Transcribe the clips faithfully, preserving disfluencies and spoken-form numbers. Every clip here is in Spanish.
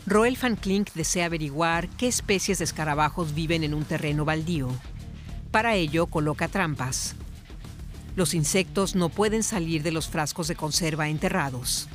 Roel van Klink desea averiguar qué especies de escarabajos viven en un terreno baldío. Para ello, coloca trampas. Los insectos no pueden salir de los frascos de conserva enterrados.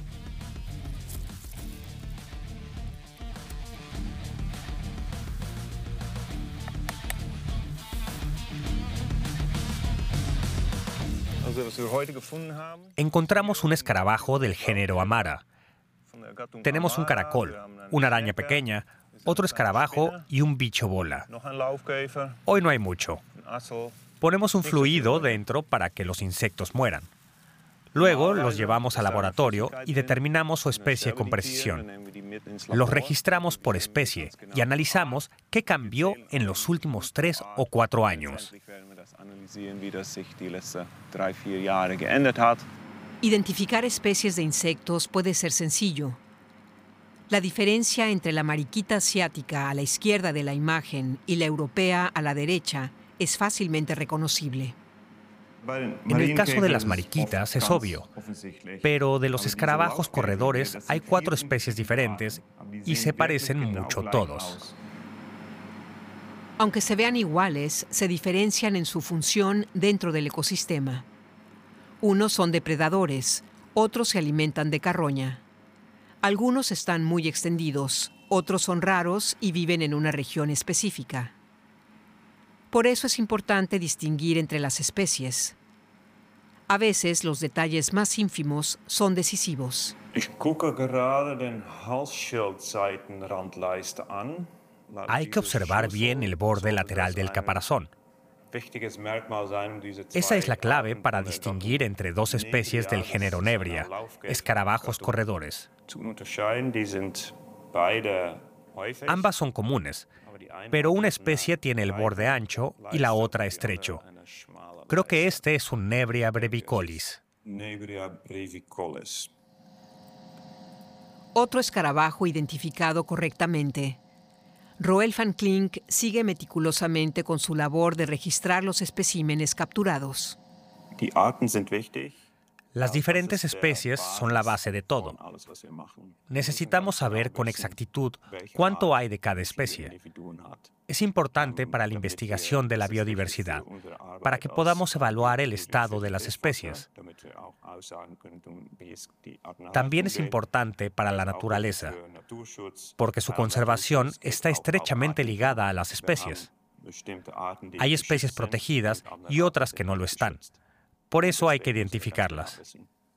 Encontramos un escarabajo del género Amara. Tenemos un caracol, una araña pequeña, otro escarabajo y un bicho bola. Hoy no hay mucho. Ponemos un fluido dentro para que los insectos mueran. Luego los llevamos al laboratorio y determinamos su especie con precisión. Los registramos por especie y analizamos qué cambió en los últimos tres o cuatro años. Identificar especies de insectos puede ser sencillo. La diferencia entre la mariquita asiática a la izquierda de la imagen y la europea a la derecha es fácilmente reconocible. En el caso de las mariquitas es obvio, pero de los escarabajos corredores hay cuatro especies diferentes y se parecen mucho todos. Aunque se vean iguales, se diferencian en su función dentro del ecosistema. Unos son depredadores, otros se alimentan de carroña. Algunos están muy extendidos, otros son raros y viven en una región específica. Por eso es importante distinguir entre las especies. A veces los detalles más ínfimos son decisivos. Hay que observar bien el borde lateral del caparazón. Esa es la clave para distinguir entre dos especies del género Nebria, escarabajos corredores. Ambas son comunes, pero una especie tiene el borde ancho y la otra estrecho. Creo que este es un Nebria brevicolis. Otro escarabajo identificado correctamente. Roel van Klink sigue meticulosamente con su labor de registrar los especímenes capturados. Las diferentes especies son la base de todo. Necesitamos saber con exactitud cuánto hay de cada especie. Es importante para la investigación de la biodiversidad, para que podamos evaluar el estado de las especies. También es importante para la naturaleza, porque su conservación está estrechamente ligada a las especies. Hay especies protegidas y otras que no lo están. Por eso hay que identificarlas.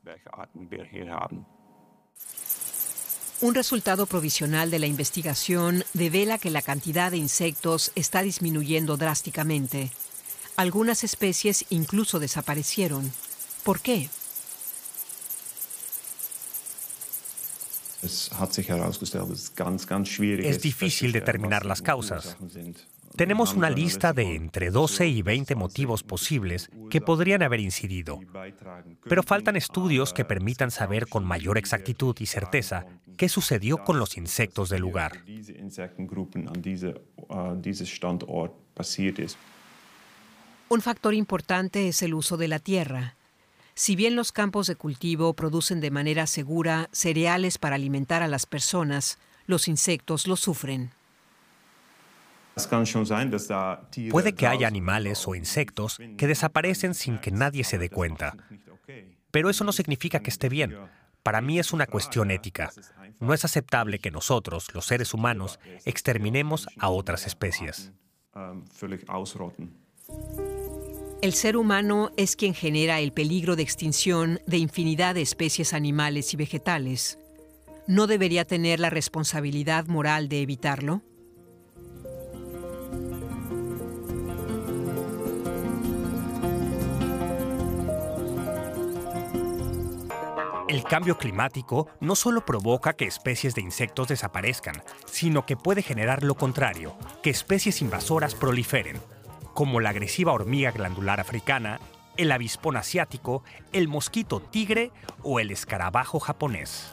Un resultado provisional de la investigación devela que la cantidad de insectos está disminuyendo drásticamente. Algunas especies incluso desaparecieron. ¿Por qué? Es difícil determinar las causas. Tenemos una lista de entre doce y veinte motivos posibles que podrían haber incidido, pero faltan estudios que permitan saber con mayor exactitud y certeza qué sucedió con los insectos del lugar. Un factor importante es el uso de la tierra. Si bien los campos de cultivo producen de manera segura cereales para alimentar a las personas, los insectos lo sufren. Puede que haya animales o insectos que desaparecen sin que nadie se dé cuenta. Pero eso no significa que esté bien. Para mí es una cuestión ética. No es aceptable que nosotros, los seres humanos, exterminemos a otras especies. El ser humano es quien genera el peligro de extinción de infinidad de especies animales y vegetales. ¿No debería tener la responsabilidad moral de evitarlo? El cambio climático no solo provoca que especies de insectos desaparezcan, sino que puede generar lo contrario, que especies invasoras proliferen, como la agresiva hormiga glandular africana, el avispón asiático, el mosquito tigre o el escarabajo japonés.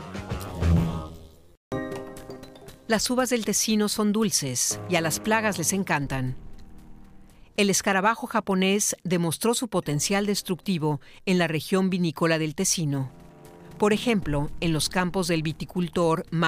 Las uvas del Tesino son dulces y a las plagas les encantan. El escarabajo japonés demostró su potencial destructivo en la región vinícola del Tesino. Por ejemplo, en los campos del viticultor